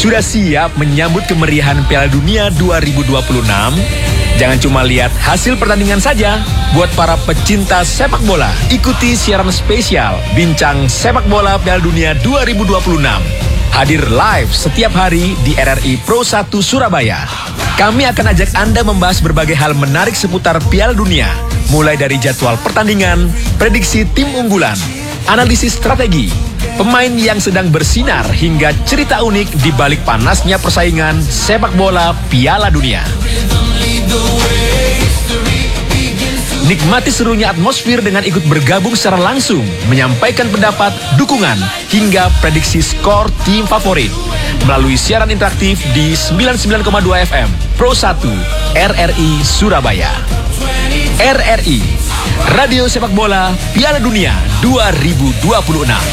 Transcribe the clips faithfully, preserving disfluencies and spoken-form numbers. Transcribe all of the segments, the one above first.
Sudah siap menyambut kemeriahan Piala Dunia dua ribu dua puluh enam? Jangan cuma lihat hasil pertandingan saja. Buat para pecinta sepak bola, ikuti siaran spesial Bincang Sepak Bola Piala Dunia dua ribu dua puluh enam. Hadir live setiap hari di R R I Pro satu Surabaya. Kami akan ajak Anda membahas berbagai hal menarik seputar Piala Dunia. Mulai dari jadwal pertandingan, prediksi tim unggulan, analisis strategi, pemain yang sedang bersinar, hingga cerita unik di balik panasnya persaingan sepak bola Piala Dunia. Nikmati serunya atmosfer dengan ikut bergabung secara langsung, menyampaikan pendapat, dukungan, hingga prediksi skor tim favorit melalui siaran interaktif di sembilan puluh sembilan koma dua F M Pro satu R R I Surabaya. R R I, Radio Sepak Bola Piala Dunia dua ribu dua puluh enam.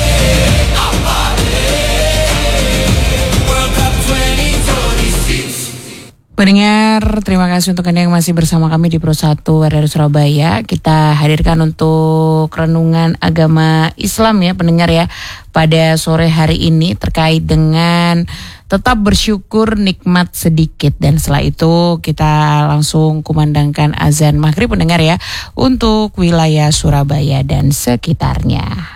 Pendengar, terima kasih untuk Anda yang masih bersama kami di Pro satu R R I Surabaya. Kita hadirkan untuk renungan agama Islam ya pendengar ya, pada sore hari ini terkait dengan tetap bersyukur nikmat sedikit. Dan setelah itu kita langsung kumandangkan azan maghrib pendengar ya, untuk wilayah Surabaya dan sekitarnya.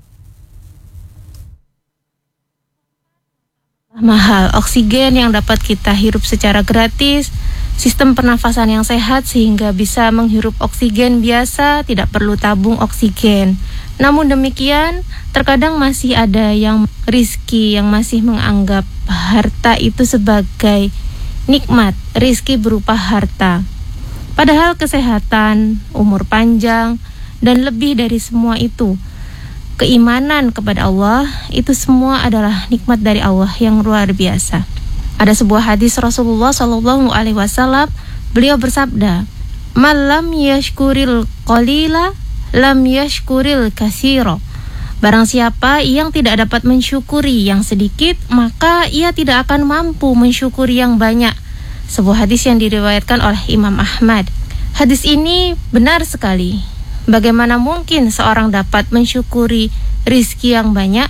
Mahal, oksigen yang dapat kita hirup secara gratis, sistem pernafasan yang sehat sehingga bisa menghirup oksigen biasa, tidak perlu tabung oksigen. Namun demikian, terkadang masih ada yang rizki yang masih menganggap harta itu sebagai nikmat, rizki berupa harta. Padahal kesehatan, umur panjang, dan lebih dari semua itu, keimanan kepada Allah, itu semua adalah nikmat dari Allah yang luar biasa. Ada sebuah hadis Rasulullah Shallallahu Alaihi Wasallam, beliau bersabda, "Malam yashkuril qalila, lam yashkuril katsira." Barang siapa yang tidak dapat mensyukuri yang sedikit, maka ia tidak akan mampu mensyukuri yang banyak. Sebuah hadis yang diriwayatkan oleh Imam Ahmad. Hadis ini benar sekali. Bagaimana mungkin seorang dapat mensyukuri rizki yang banyak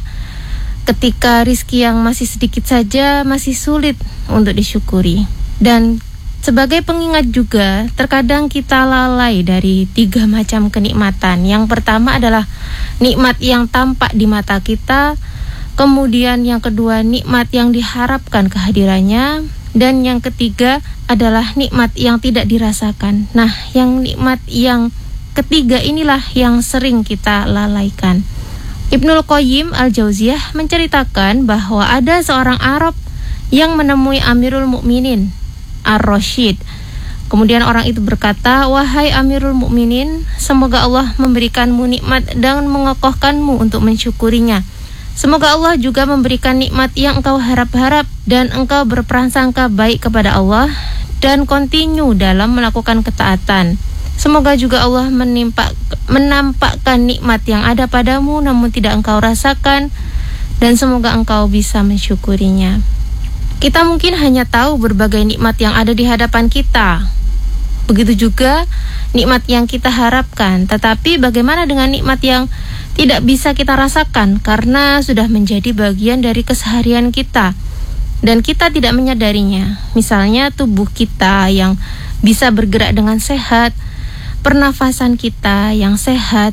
ketika rizki yang masih sedikit saja masih sulit untuk disyukuri. Dan sebagai pengingat juga, terkadang kita lalai dari tiga macam kenikmatan. Yang pertama adalah nikmat yang tampak di mata kita, kemudian yang kedua nikmat yang diharapkan kehadirannya, dan yang ketiga adalah nikmat yang tidak dirasakan. Nah, yang nikmat yang ketiga inilah yang sering kita lalaikan. Ibnul Qayyim Al-Jauziyah menceritakan bahwa ada seorang Arab yang menemui Amirul Mukminin Ar-Rasyid. Kemudian orang itu berkata, "Wahai Amirul Mukminin, semoga Allah memberikanmu nikmat dan mengokohkanmu untuk mensyukurinya. Semoga Allah juga memberikan nikmat yang engkau harap-harap dan engkau berprasangka baik kepada Allah dan kontinu dalam melakukan ketaatan. Semoga juga Allah menimpa, menampakkan nikmat yang ada padamu namun tidak engkau rasakan, dan semoga engkau bisa mensyukurinya." Kita mungkin hanya tahu berbagai nikmat yang ada di hadapan kita. Begitu juga nikmat yang kita harapkan. Tetapi bagaimana dengan nikmat yang tidak bisa kita rasakan karena sudah menjadi bagian dari keseharian kita dan kita tidak menyadarinya? Misalnya tubuh kita yang bisa bergerak dengan sehat, pernafasan kita yang sehat,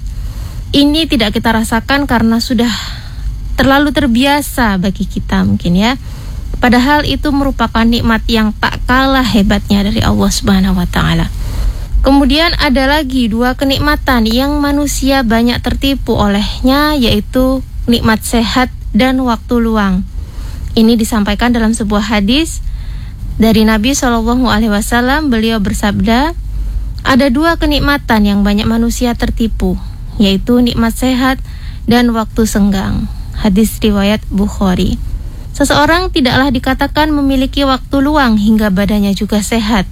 ini tidak kita rasakan karena sudah terlalu terbiasa bagi kita mungkin ya. Padahal itu merupakan nikmat yang tak kalah hebatnya dari Allah Subhanahu wa taala. Kemudian ada lagi dua kenikmatan yang manusia banyak tertipu olehnya, yaitu nikmat sehat dan waktu luang. Ini disampaikan dalam sebuah hadis dari Nabi shallallahu alaihi wasallam. Beliau bersabda, ada dua kenikmatan yang banyak manusia tertipu, yaitu nikmat sehat dan waktu senggang. Hadis riwayat Bukhari. Seseorang tidaklah dikatakan memiliki waktu luang hingga badannya juga sehat.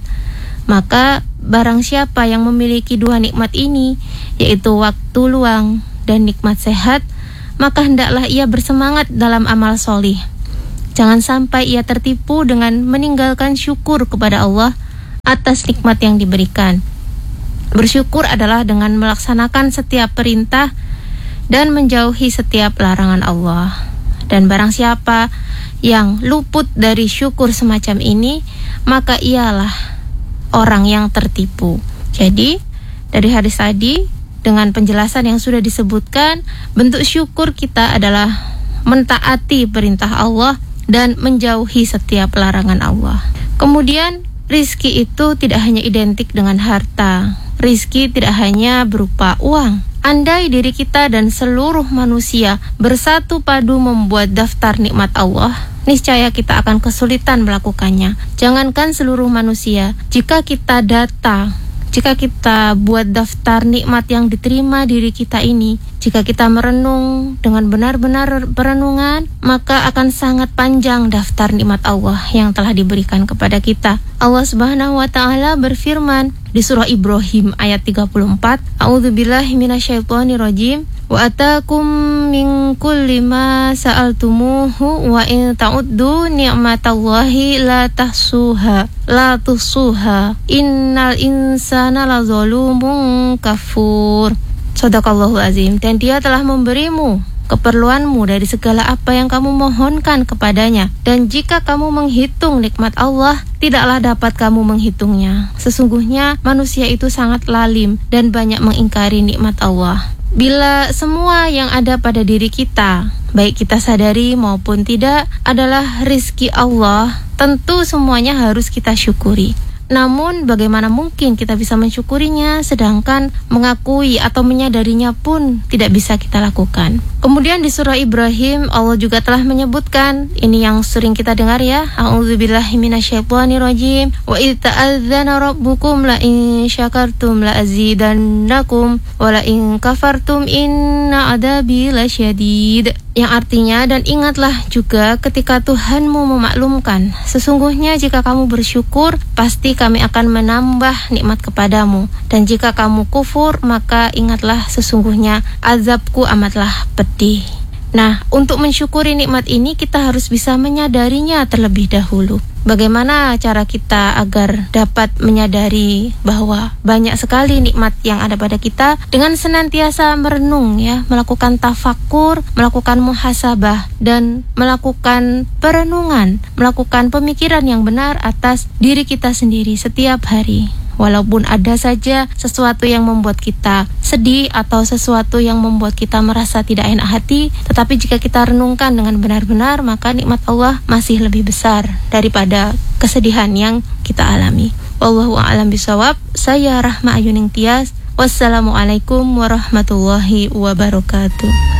Maka barang siapa yang memiliki dua nikmat ini, yaitu waktu luang dan nikmat sehat, maka hendaklah ia bersemangat dalam amal solih. Jangan sampai ia tertipu dengan meninggalkan syukur kepada Allah atas nikmat yang diberikan. Bersyukur adalah dengan melaksanakan setiap perintah dan menjauhi setiap larangan Allah. Dan barang siapa yang luput dari syukur semacam ini, maka ialah orang yang tertipu. Jadi dari hadis tadi, dengan penjelasan yang sudah disebutkan, bentuk syukur kita adalah mentaati perintah Allah dan menjauhi setiap larangan Allah. Kemudian rizki itu tidak hanya identik dengan harta. Rizki tidak hanya berupa uang. Andai diri kita dan seluruh manusia bersatu padu membuat daftar nikmat Allah, niscaya kita akan kesulitan melakukannya. Jangankan seluruh manusia, jika kita data, jika kita buat daftar nikmat yang diterima diri kita ini, jika kita merenung dengan benar-benar perenungan, maka akan sangat panjang daftar nikmat Allah yang telah diberikan kepada kita. Allah Subhanahu wa taala berfirman di surah Ibrahim ayat tiga puluh empat, A'udzubillahi minasyaitonirrajim. Wa atakum min kulli ma sa'altumuhu wa in ta'uddu ni'matallahi la tahsuha la tuhsuha innal insana lazalumun kafur. Shadaqallahul azim. Dan Dia telah memberimu keperluanmu dari segala apa yang kamu mohonkan kepadanya. Dan jika kamu menghitung nikmat Allah, tidaklah dapat kamu menghitungnya. Sesungguhnya manusia itu sangat lalim dan banyak mengingkari nikmat Allah. Bila semua yang ada pada diri kita, baik kita sadari maupun tidak, adalah rizki Allah, tentu semuanya harus kita syukuri. Namun bagaimana mungkin kita bisa mensyukurinya sedangkan mengakui atau menyadarinya pun tidak bisa kita lakukan. Kemudian di surah Ibrahim Allah juga telah menyebutkan, ini yang sering kita dengar ya, A'udzubillahi minasyaitonirrajim, wa idz ta'adzana rabbukum la in syakartum la azidannakum wa la in kafartum inna adabi lasyadid. Yang artinya, dan ingatlah juga ketika Tuhanmu memaklumkan, sesungguhnya jika kamu bersyukur, pasti kami akan menambah nikmat kepadamu. Dan jika kamu kufur, maka ingatlah sesungguhnya azabku amatlah pedih. Nah, untuk mensyukuri nikmat ini kita harus bisa menyadarinya terlebih dahulu. Bagaimana cara kita agar dapat menyadari bahwa banyak sekali nikmat yang ada pada kita? Dengan senantiasa merenung ya, melakukan tafakur, melakukan muhasabah dan melakukan perenungan, melakukan pemikiran yang benar atas diri kita sendiri setiap hari. Walaupun ada saja sesuatu yang membuat kita sedih atau sesuatu yang membuat kita merasa tidak enak hati, tetapi jika kita renungkan dengan benar-benar, maka nikmat Allah masih lebih besar daripada kesedihan yang kita alami. Wallahu a'lam bishawab. Saya Rahma Ayuning Tias. Wassalamualaikum warahmatullahi wabarakatuh.